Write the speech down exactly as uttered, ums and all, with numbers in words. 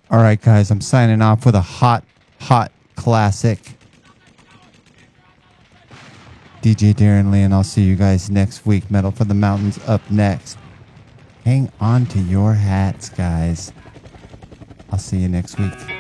All right, guys, I'm signing off with a hot, hot classic. D J Darren Lee, and I'll see you guys next week. Metal for the Mountains up next. Hang on to your hats, guys. I'll see you next week.